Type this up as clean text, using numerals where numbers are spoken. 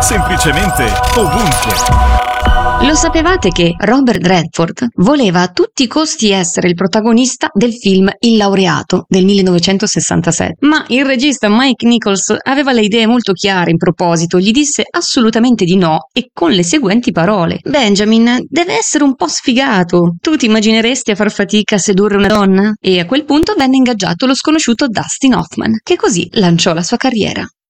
semplicemente ovunque. Lo sapevate che Robert Redford voleva a tutti i costi essere il protagonista del film Il laureato del 1967, ma il regista Mike Nichols aveva le idee molto chiare in proposito, gli disse assolutamente di no e con le seguenti parole: Benjamin deve essere un po' sfigato, tu ti immagineresti a far fatica a sedurre una donna? E a quel punto venne ingaggiato lo sconosciuto Dustin Hoffman, che così lanciò la sua carriera.